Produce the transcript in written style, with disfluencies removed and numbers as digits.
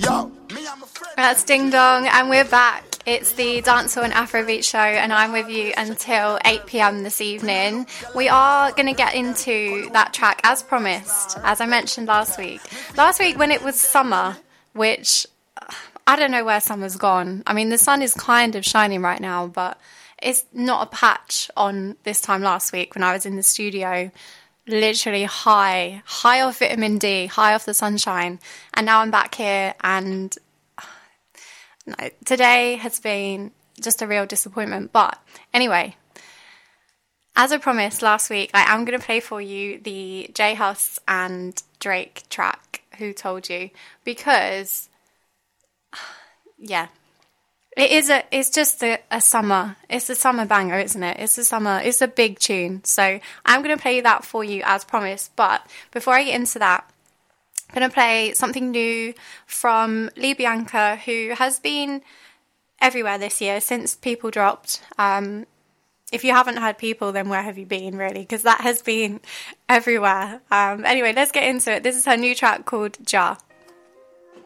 That's Ding Dong, and we're back. It's the Dancehall and Afrobeat show, and I'm with you until 8 p.m. this evening. We are going to get into that track as promised, as I mentioned last week. Last week when it was summer, which I don't know where summer's gone. I mean, the sun is kind of shining right now, but it's not a patch on this time last week when I was in the studio. Literally high off vitamin D, high off the sunshine, and now I'm back here, and no, today has been just a real disappointment. But anyway, as I promised last week, I am going to play for you the J Hus and Drake track, Who Told You, because yeah, it's just a summer. It's a summer banger, isn't it? It's a big tune. So I'm going to play that for you as promised. But before I get into that, I'm going to play something new from Lee Bianca, who has been everywhere this year since People dropped. If you haven't heard People, then where have you been, really? Because that has been everywhere. Anyway, let's get into it. This is her new track called Ja.